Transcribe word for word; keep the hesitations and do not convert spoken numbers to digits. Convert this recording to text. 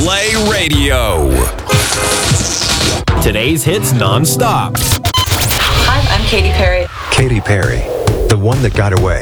Play Radio. Today's hits non-stop. Hi, I'm Katy Perry. Katy Perry, the one that got away.